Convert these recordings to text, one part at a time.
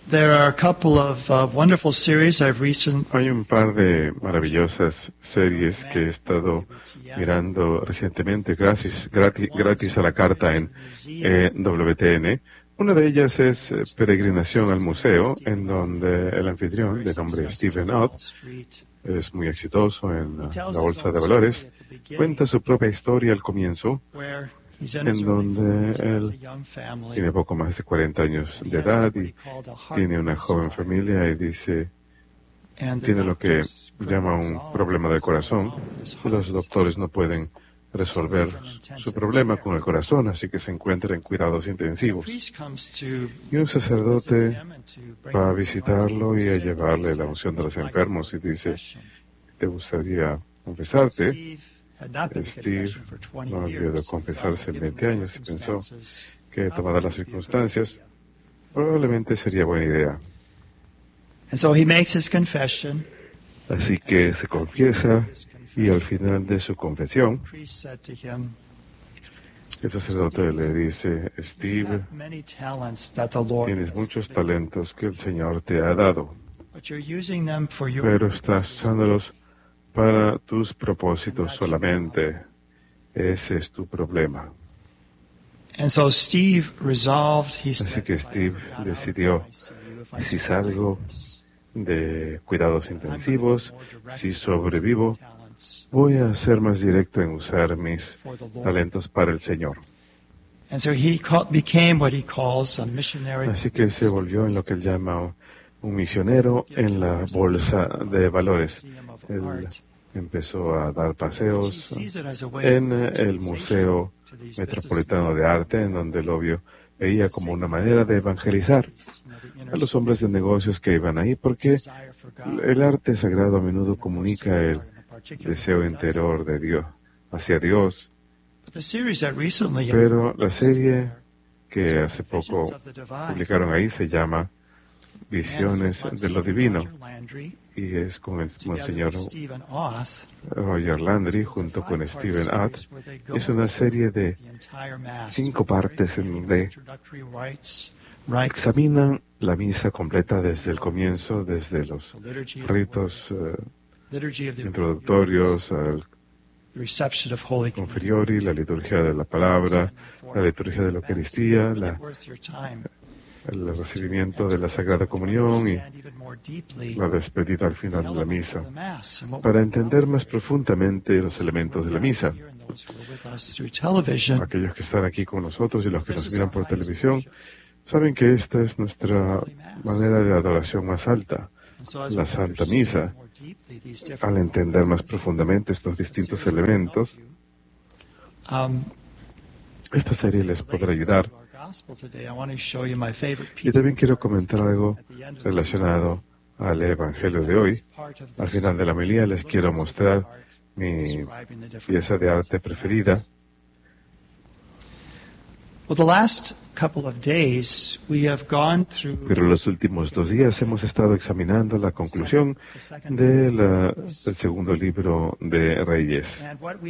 There are a couple of wonderful series I've Hay un par de maravillosas series que he estado mirando recientemente gratis a la carta en WTN. Una de ellas es Peregrinación al Museo, en donde el anfitrión, de nombre Stephen Ott, es muy exitoso en la bolsa de valores, cuenta su propia historia al comienzo, en donde él tiene poco más de 40 años de edad y tiene una joven familia y dice, tiene lo que llama un problema del corazón. Los doctores no pueden resolver su problema con el corazón, así que se encuentra en cuidados intensivos. Y un sacerdote va a visitarlo y a llevarle la unción de los enfermos y dice, ¿te gustaría confesarte? Steve no olvidó confesarse en 20 años y pensó que, tomadas las circunstancias, probablemente sería buena idea. Así que se confiesa y al final de su confesión, el sacerdote le dice, Steve, tienes muchos talentos que el Señor te ha dado, pero estás usándolos para tus propósitos solamente. Ese es tu problema. Así que Steve decidió, si salgo de cuidados intensivos, si sobrevivo, voy a ser más directo en usar mis talentos para el Señor. Así que se volvió en lo que él llama un misionero en la bolsa de valores. Él empezó a dar paseos en el Museo Metropolitano de Arte, en donde lo veía como una manera de evangelizar a los hombres de negocios que iban ahí, porque el arte sagrado a menudo comunica el deseo interior de Dios, hacia Dios. Pero la serie que hace poco publicaron ahí se llama Visiones de lo Divino, y es con el monseñor Roger Landry junto con Stephen Ott. Es una serie de 5 partes en donde examinan la misa completa desde el comienzo, desde los ritos introductorios al Conferiori, la liturgia de la palabra, la liturgia de la Eucaristía, el recibimiento de la Sagrada Comunión y la despedida al final de la misa, para entender más profundamente los elementos de la misa. Aquellos que están aquí con nosotros y los que nos miran por televisión saben que esta es nuestra manera de adoración más alta, la Santa Misa. Al entender más profundamente estos distintos elementos, esta serie les podrá ayudar. Y también quiero comentar algo relacionado al Evangelio de hoy. Al final de la homilía les quiero mostrar mi pieza de arte preferida. Pero los últimos 2 días hemos estado examinando la conclusión del segundo libro de Reyes.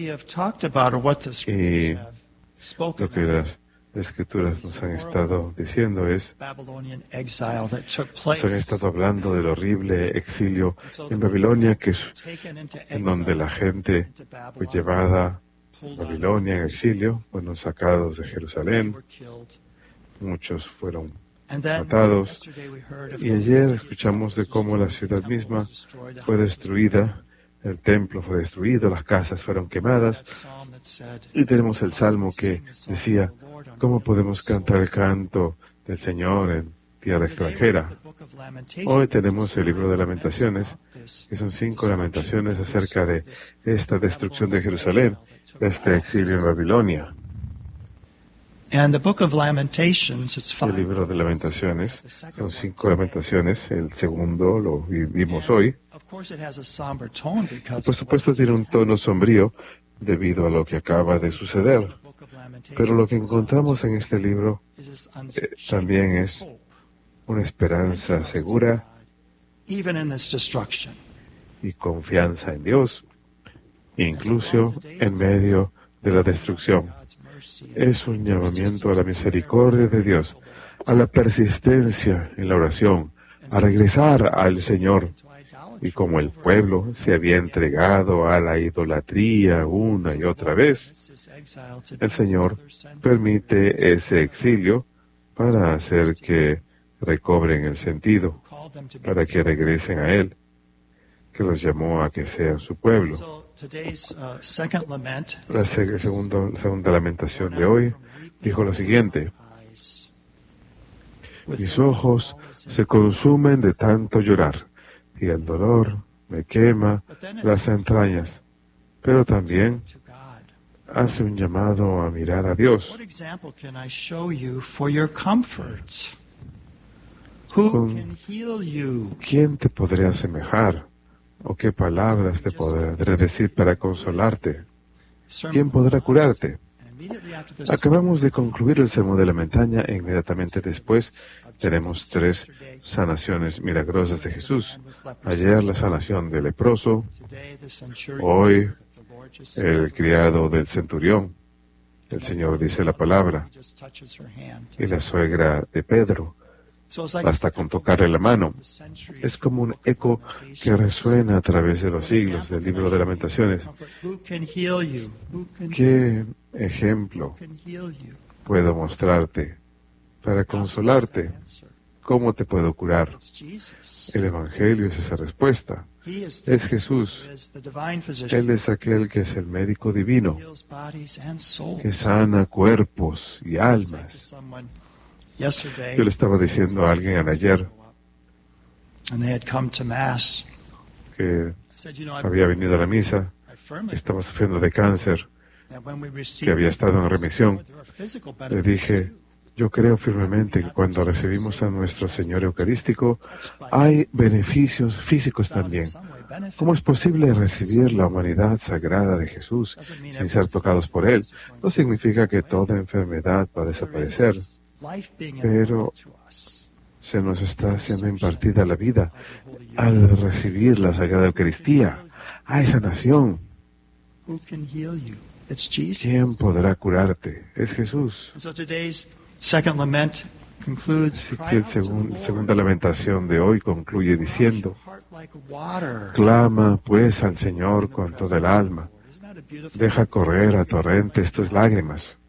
Y lo que las Escrituras nos han estado diciendo es, nos han estado hablando del horrible exilio en Babilonia, en donde la gente fue llevada a Babilonia en exilio, fueron sacados de Jerusalén, muchos fueron matados, y ayer escuchamos de cómo la ciudad misma fue destruida, el templo fue destruido, las casas fueron quemadas, y tenemos el Salmo que decía, ¿cómo podemos cantar el canto del Señor en tierra extranjera? Hoy tenemos el libro de Lamentaciones, que son 5 lamentaciones acerca de esta destrucción de Jerusalén, de este exilio en Babilonia. El libro de Lamentaciones son 5 lamentaciones, el segundo lo vimos hoy. Por supuesto tiene un tono sombrío debido a lo que acaba de suceder. Pero lo que encontramos en este libro también es una esperanza segura y confianza en Dios, incluso en medio de la destrucción. Es un llamamiento a la misericordia de Dios, a la persistencia en la oración, a regresar al Señor. Y como el pueblo se había entregado a la idolatría una y otra vez, el Señor permite ese exilio para hacer que recobren el sentido, para que regresen a Él, que los llamó a que sean su pueblo. La segunda lamentación de hoy dijo lo siguiente: mis ojos se consumen de tanto llorar, y el dolor me quema las entrañas. Pero también hace un llamado a mirar a Dios. ¿Quién te podré asemejar? ¿O qué palabras te podré decir para consolarte? ¿Quién podrá curarte? Acabamos de concluir el sermón de la montaña e inmediatamente después tenemos 3 sanaciones milagrosas de Jesús. Ayer la sanación del leproso, hoy el criado del centurión. El Señor dice la palabra. Y la suegra de Pedro. Basta con tocarle la mano. Es como un eco que resuena a través de los siglos del libro de Lamentaciones. ¿Qué ejemplo puedo mostrarte para consolarte? ¿Cómo te puedo curar? El Evangelio es esa respuesta. Es Jesús. Él es aquel que es el médico divino, que sana cuerpos y almas. Yo le estaba diciendo a alguien ayer que había venido a la misa, que estaba sufriendo de cáncer, que había estado en remisión. Le dije, yo creo firmemente que cuando recibimos a nuestro Señor Eucarístico hay beneficios físicos también. ¿Cómo es posible recibir la humanidad sagrada de Jesús sin ser tocados por Él? No significa que toda enfermedad va a desaparecer, pero se nos está siendo impartida la vida al recibir la Sagrada Eucaristía. Hay sanación. ¿Quién podrá curarte? Es Jesús. Así que la segunda lamentación de hoy concluye diciendo: clama pues al Señor con toda el alma. Deja correr a torrentes tus lágrimas.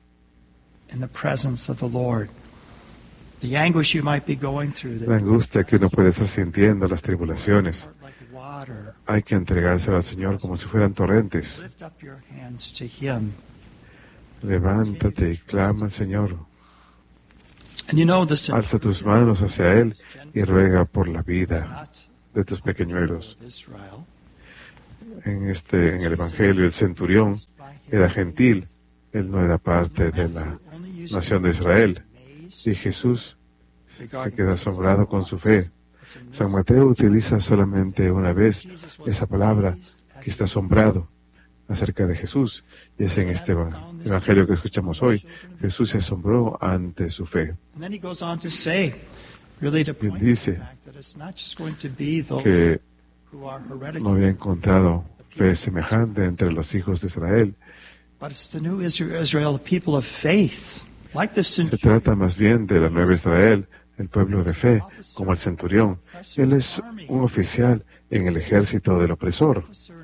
La angustia que uno puede estar sintiendo, las tribulaciones, hay que entregárselo al Señor como si fueran torrentes. Levántate y clama al Señor. Alza tus manos hacia Él y ruega por la vida de tus pequeñuelos. En el Evangelio, el centurión era gentil. Él no era parte de la nación de Israel. Y Jesús se queda asombrado con su fe. San Mateo utiliza solamente una vez esa palabra, que está asombrado, acerca de Jesús. Y es en este Evangelio que escuchamos hoy. Jesús se asombró ante su fe. Y él dice que no había encontrado fe semejante entre los hijos de Israel. Se trata más bien de la nueva Israel, el pueblo de fe, como el centurión. Él es un oficial en el ejército del opresor.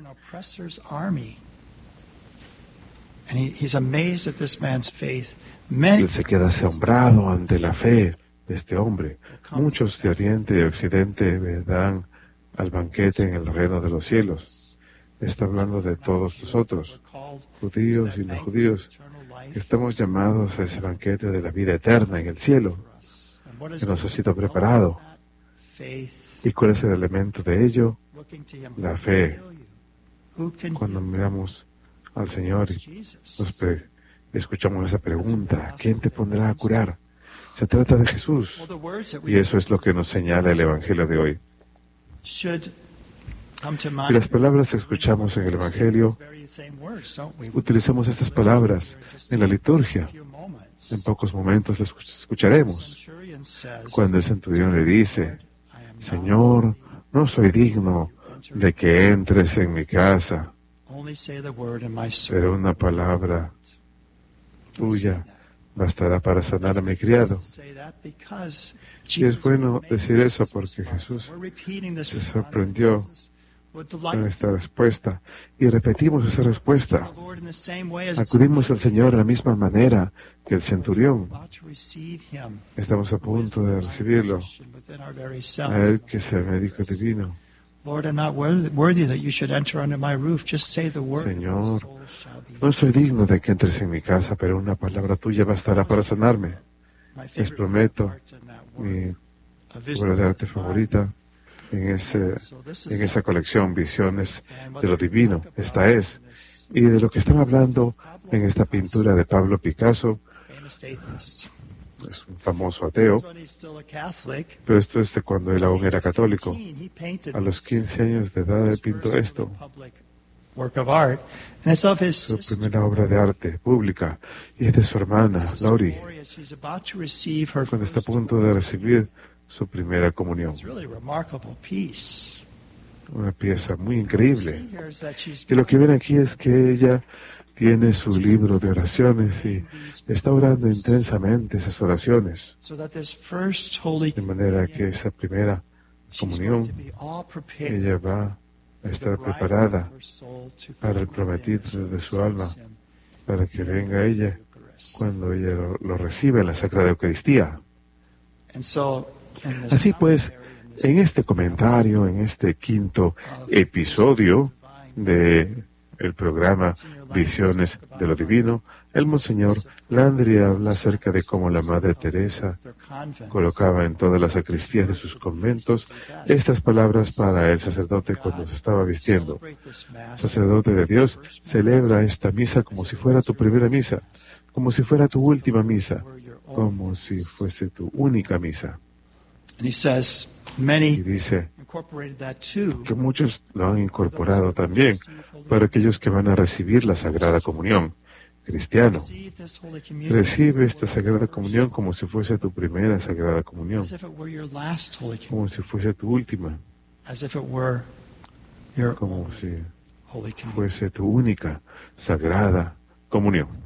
Él se queda asombrado ante la fe de este hombre. Muchos de Oriente y Occidente vendrán al banquete en el reino de los cielos. Está hablando de todos nosotros, judíos y no judíos, que estamos llamados a ese banquete de la vida eterna en el cielo, que nos ha sido preparado. ¿Y cuál es el elemento de ello? La fe. Cuando miramos al Señor y escuchamos esa pregunta, ¿quién te pondrá a curar? Se trata de Jesús. Y eso es lo que nos señala el Evangelio de hoy. Y las palabras que escuchamos en el Evangelio, utilizamos estas palabras en la liturgia. En pocos momentos las escucharemos. Cuando el centurión le dice: Señor, no soy digno de que entres en mi casa, pero una palabra tuya bastará para sanar a mi criado. Y es bueno decir eso porque Jesús se sorprendió con esta respuesta y repetimos esa respuesta. Acudimos al Señor de la misma manera que el centurión. Estamos a punto de recibirlo, a Él que es el médico divino. Señor, no soy digno de que entres en mi casa, pero una palabra tuya bastará para sanarme. Les prometo mi obra de arte favorita en esa colección, Visiones de lo Divino. Esta es. Y de lo que están hablando en esta pintura de Pablo Picasso, es un famoso ateo, pero esto es de cuando él aún era católico. A los 15 años de edad él pintó esto. Su primera obra de arte pública, y es de su hermana, Laurie, cuando está a punto de recibir su primera comunión. Una pieza muy increíble. Y lo que ven aquí es que ella tiene su libro de oraciones y está orando intensamente esas oraciones, de manera que esa primera comunión, ella va a estar preparada para el prometido de su alma, para que venga ella cuando ella lo recibe en la Sagrada Eucaristía. Así pues, en este comentario, en este quinto episodio de el programa Visiones de lo Divino, el Monseñor Landry habla acerca de cómo la Madre Teresa colocaba en todas las sacristías de sus conventos estas palabras para el sacerdote cuando se estaba vistiendo. Sacerdote de Dios, celebra esta misa como si fuera tu primera misa, como si fuera tu última misa, como si fuese tu única misa. Y dice que muchos lo han incorporado también para aquellos que van a recibir la Sagrada Comunión. Cristiano, recibe esta Sagrada Comunión como si fuese tu primera Sagrada Comunión, como si fuese tu última, como si fuese tu única Sagrada Comunión.